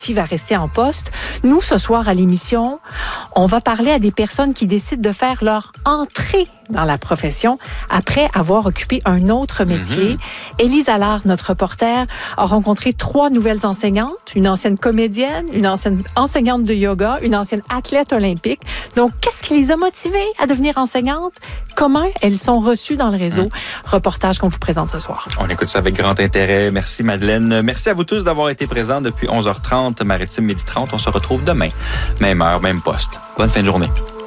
à rester en poste. Nous, ce soir à l'émission, on va parler à des personnes qui décident de faire leur entrée dans la profession après avoir occupé un autre métier. Élise Allard, notre reporter, a rencontré 3 nouvelles enseignantes, une ancienne comédienne, une ancienne enseignante de yoga, une ancienne athlète olympique. Donc, qu'est-ce qui les a motivées à devenir enseignantes? Comment elles sont reçues dans le réseau? Reportage qu'on vous présente ce soir. On écoute ça avec grand intérêt. Merci Madeleine. Merci à vous tous d'avoir été présents depuis 11h30, Maritime, midi 30. On se retrouve demain. Même heure, même poste. Bonne fin de journée.